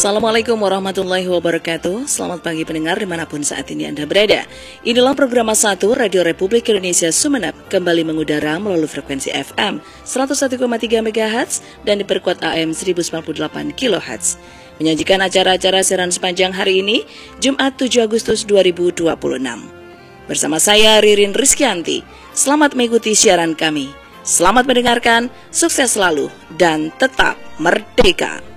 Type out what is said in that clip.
Assalamualaikum warahmatullahi wabarakatuh. Selamat pagi pendengar dimanapun saat ini Anda berada. Inilah program 1 Radio Republik Indonesia Sumeneb kembali mengudara melalui frekuensi FM 101,3 MHz dan diperkuat AM 1098 kHz. Menyajikan acara-acara siaran sepanjang hari ini, Jumat 7 Agustus 2026. Bersama saya Ririn Rizkyanti. Selamat mengikuti siaran kami. Selamat mendengarkan, sukses selalu, dan tetap merdeka.